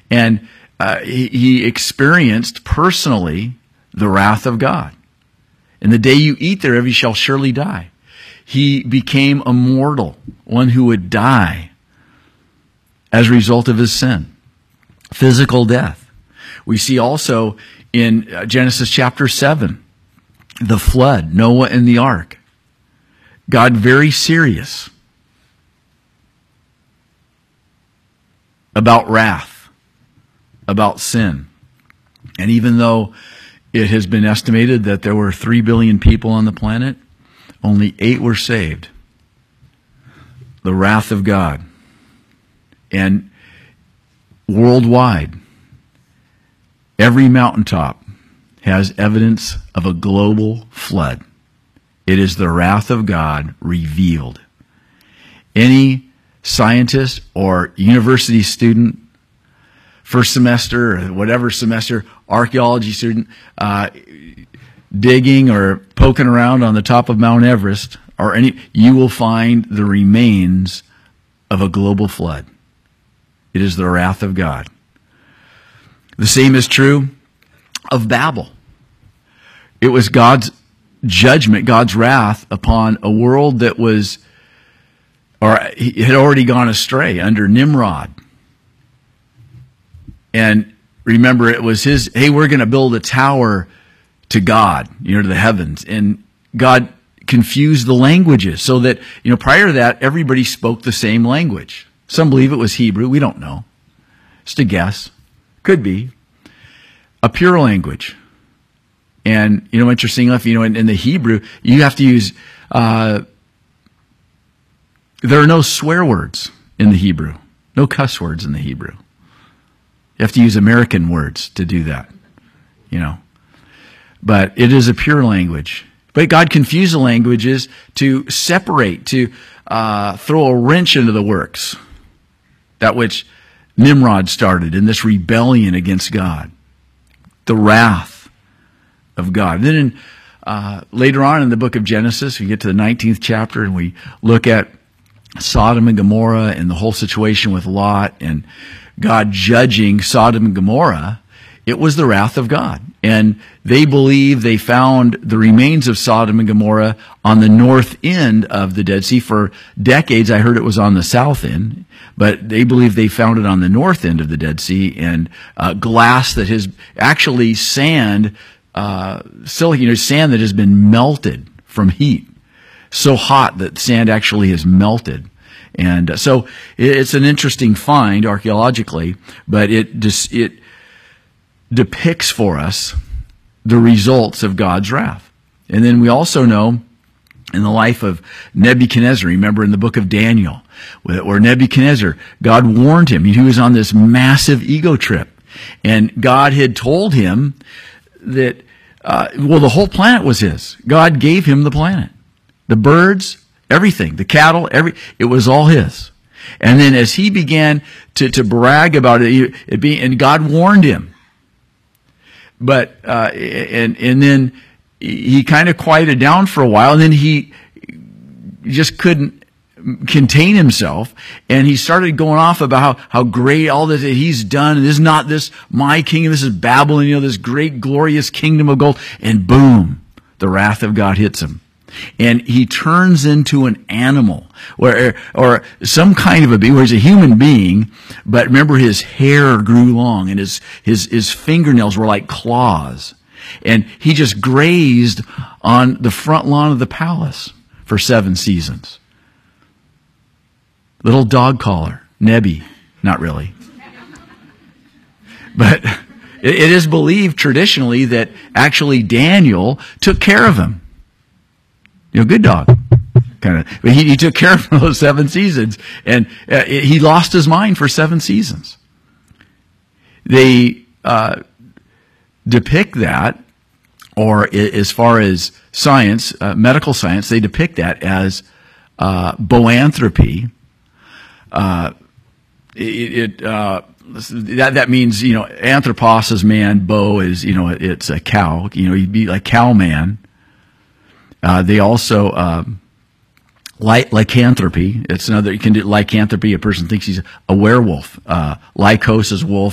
And he experienced personally the wrath of God. And the day you eat thereof, you shall surely die. He became a mortal, one who would die as a result of his sin. Physical death. We see also in Genesis chapter 7, the flood, Noah and the ark. God very serious about wrath, about sin. And even though it has been estimated that there were 3 billion people on the planet, only 8 were saved. The wrath of God. And worldwide, every mountaintop has evidence of a global flood. It is the wrath of God revealed. Any scientist or university student, first semester or whatever semester, archaeology student, digging or poking around on the top of Mount Everest, you will find the remains of a global flood. It is the wrath of God. The same is true of Babel. It was God's judgment, God's wrath upon a world that was, or had already gone astray under Nimrod. And remember, it was his, hey, we're going to build a tower to God, to the heavens. And God confused the languages so that, prior to that, everybody spoke the same language. Some believe it was Hebrew. We don't know. Just a guess. Could be. A pure language. And, interesting enough, in the Hebrew, you have to use, there are no swear words in the Hebrew. No cuss words in the Hebrew. You have to use American words to do that, But it is a pure language. But God confused the languages to separate, to throw a wrench into the works. That which Nimrod started in this rebellion against God. The wrath of God. Then later on in the book of Genesis, we get to the 19th chapter and we look at Sodom and Gomorrah and the whole situation with Lot and God judging Sodom and Gomorrah. It was the wrath of God. And they believe they found the remains of Sodom and Gomorrah on the north end of the Dead Sea. For decades, I heard it was on the south end, but they believe they found it on the north end of the Dead Sea, and glass that has actually sand, silicon, sand that has been melted from heat. So hot that sand actually has melted. And so it's an interesting find archaeologically, but it depicts for us the results of God's wrath. And then we also know in the life of Nebuchadnezzar, remember in the book of Daniel, where Nebuchadnezzar, God warned him. He was on this massive ego trip. And God had told him that, the whole planet was his. God gave him the planet. The birds, everything, the cattle, it was all his. And then as he began to brag about it, and God warned him. But, and then he kind of quieted down for a while, and then he just couldn't contain himself, and he started going off about how great all that he's done, and this is not this my kingdom, this is Babylon, this great glorious kingdom of gold, and boom, the wrath of God hits him. And he turns into an animal, or some kind of a being, where he's a human being, but remember his hair grew long, and his fingernails were like claws. And he just grazed on the front lawn of the palace for 7 seasons. Little dog collar, Nebi, not really. But it is believed traditionally that actually Daniel took care of him. Good dog, kind of. But he took care of those 7 seasons, and he lost his mind for 7 seasons. They depict that, or as far as science, medical science, they depict that as boanthropy. That means, anthropos is man, bo is, it's a cow. You'd be like cow man. They also, lycanthropy. It's another, you can do lycanthropy. A person thinks he's a werewolf. Lycos is wolf.